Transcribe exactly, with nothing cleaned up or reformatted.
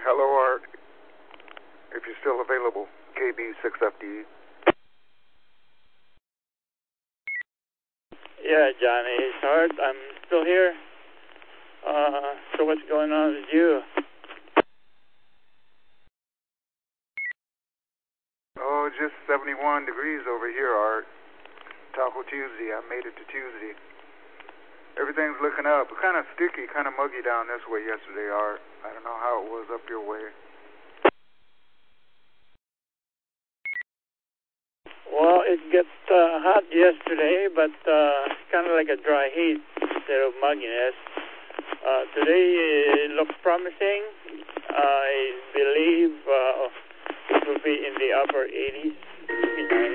Hello, Art. If you're still available, K B six F D. Yeah, Johnny, it's Art. I'm still here. Uh, so what's going on with you? Oh, just seventy-one degrees over here, Art. Taco Tuesday. I made it to Tuesday. Everything's looking up. Kind of sticky, kind of muggy down this way yesterday, Art. I don't know how it was up your way. Well, it gets uh, hot yesterday, but uh, it's kind of like a dry heat instead of mugginess. Uh, today it looks promising. I believe uh, it will be in the upper eighties, maybe nineties.